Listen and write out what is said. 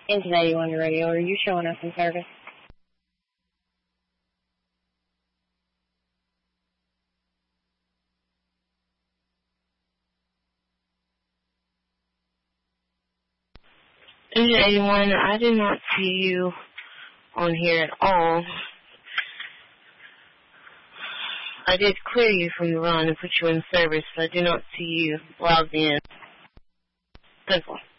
Into 81 radio. Are you showing us in service? Into 81, I did not see you on here at all. I did clear you from the run and put you in service, but I do not see you logged in. Simple.